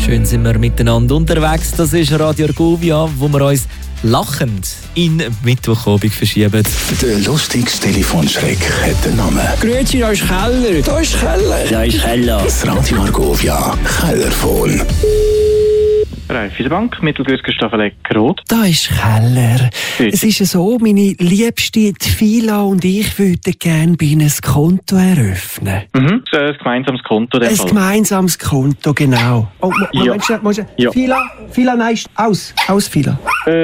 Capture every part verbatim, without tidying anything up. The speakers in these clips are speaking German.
Schön sind wir miteinander unterwegs. Das ist Radio Argovia, wo wir uns lachend in Mittwochabend verschieben. Der lustigste Telefonschreck hat den Namen. Grüezi, da ist Keller. Da ist Keller. Da ist Keller. Das Radio Argovia Kellerphone. Raiffeisenbank, Mittelgürskestaffel Rot. Da ist Keller. Bitte. Es ist so, meine Liebste, die Fila und ich würden gerne bei Ihnen ein Konto eröffnen. Mhm. So ein gemeinsames Konto. Ein gemeinsames Konto, genau. Oh, mo- Ja. Moment, schnell, Moment, schnell. Ja. Fila, Fila, nein, ist aus. Aus, Fila.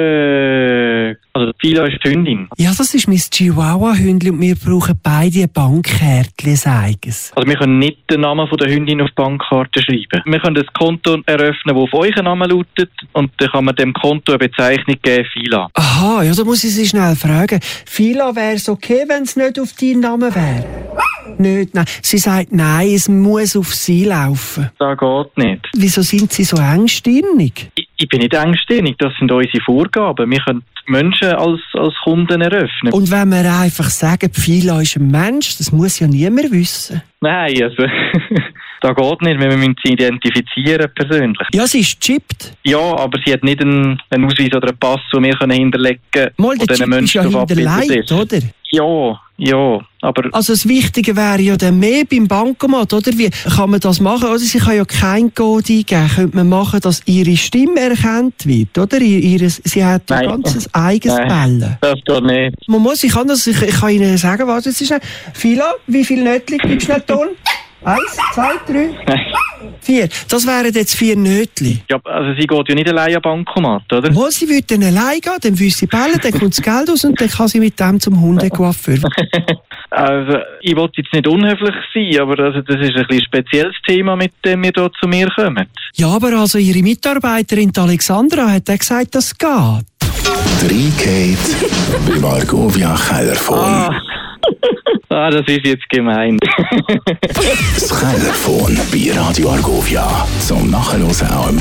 Äh, also Fila ist die Hündin. Ja, das ist mein Chihuahua-Hündli und wir brauchen beide Bankkärtchen, sagen sie. Also wir können nicht den Namen von der Hündin auf die Bankkarte schreiben. Wir können das Konto eröffnen, das auf euren Namen lautet, und dann kann man dem Konto eine Bezeichnung geben, Fila. Aha, ja, da muss ich Sie schnell fragen. Fila, wäre es okay, wenn es nicht auf deinen Namen wäre? Nicht, nein. Sie sagt, nein, es muss auf Sie laufen. Das geht nicht. Wieso sind Sie so engstirnig? Ich, ich bin nicht engstirnig, das sind unsere Vorgaben. Wir können Menschen als, als Kunden eröffnen. Und wenn wir einfach sagen, Fila ist ein Mensch, das muss ja niemand wissen. Nein, also das geht nicht, wir müssen sie identifizieren persönlich. Ja, sie ist chippt. Ja, aber sie hat nicht einen, einen Ausweis oder einen Pass, den wir können hinterlegen können, Mal, der wo diesen Chip ist ja Menschen darauf abgebildet hinterlegt, ist. oder? Ja, ja, aber Also das Wichtige wäre ja dann mehr beim Bankomat, oder? Wie kann man das machen? Oder sie kann ja kein Code eingeben. Könnte man machen, dass ihre Stimme erkannt wird, oder? Ihr, ihre, sie hat ein Nein. ganzes eigenes Nein. Bellen. das geht nicht. Man muss, ich kann das, ich, ich kann Ihnen sagen, was es ist. Fila, wie viel Nötchen? Gib schnell Ton. Eins, zwei, drei, Nein. vier. Das wären jetzt vier Nötchen. Ja, also sie geht ja nicht allein an Bankomat, oder? Wo sie würde dann allein gehen, dann würde sie bellen, dann kommt das Geld raus und dann kann sie mit dem zum Hundecoiffeur. Also ich wollte jetzt nicht unhöflich sein, aber also, das ist ein bisschen spezielles Thema, mit dem wir hier zu mir kommen. Ja, aber also ihre Mitarbeiterin die Alexandra hat auch gesagt, das geht. Reingeht beim Argovia Kellerphone. Ah. ah, das ist jetzt gemein. Das Kellerphone bei Radio Argovia. Zum Nachhören auch im